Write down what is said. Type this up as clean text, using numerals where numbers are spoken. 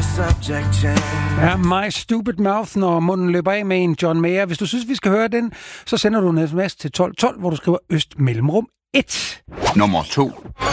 Ja, My Stupid Mouth, når munden løber af med en John Mayer. Hvis du synes, vi skal høre den, så sender du en sms til 1212, hvor du skriver Øst Mellemrum 1. Nummer 2.